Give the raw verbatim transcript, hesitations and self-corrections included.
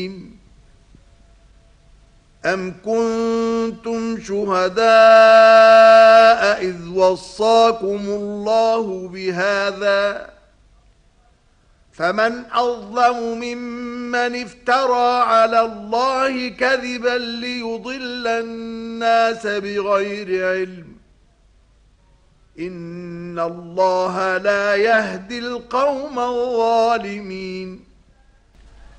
أَمْ كُنْتُمْ شُهَدَاءَ إِذْ وَصَّاكُمُ اللَّهُ بِهَذَا فَمَنْ أَظْلَمُ مِمَّنِ افْتَرَى عَلَى اللَّهِ كَذِبًا لِيُضِلَّ النَّاسَ بِغَيْرِ عِلْمٍ إِنَّ اللَّهَ لَا يَهْدِي الْقَوْمَ الظَّالِمِينَ.